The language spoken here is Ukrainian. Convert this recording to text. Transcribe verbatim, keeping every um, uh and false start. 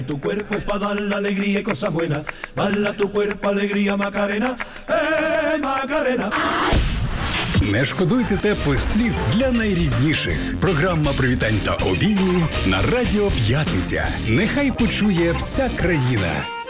Tu cuerpo es para dar la alegría y cosas buenas. Bala tu cuerpo, alegría, Macarena. Eh, Macarena. Не шкодуйте теплих слів для найрідніших. Програма привітань та обіймів на Радіо П'ятниця. Нехай почує вся країна.